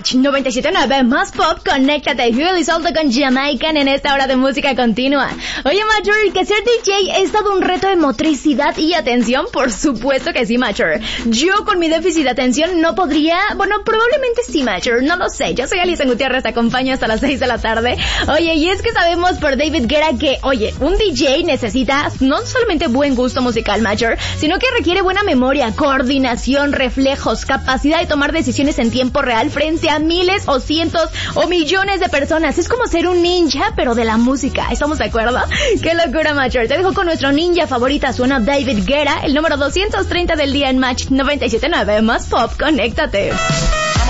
Match 97.9 más pop, conéctate. Julio Soldo con Jamaican en esta hora de música continua. Oye, Macher, que ser DJ es todo un reto de motricidad y atención. Por supuesto que sí, Macher. Yo con mi déficit de atención no podría, bueno, probablemente sí, Macher, no lo sé. Yo soy Alison Gutiérrez, te acompaño hasta las 6 de la tarde. Oye, y es que sabemos por David Guetta que, oye, un DJ necesita no solamente buen gusto musical, Macher, sino que requiere buena memoria, coordinación, reflejos, capacidad de tomar decisiones en tiempo real frente a miles o cientos o millones de personas. Es como ser un ninja, pero de la música. ¿Estamos de acuerdo? ¡Qué locura, Macher! Te dejo con nuestro ninja favorita. Suena David Guetta, el número 230 del día en Match 97.9 más pop. Conéctate.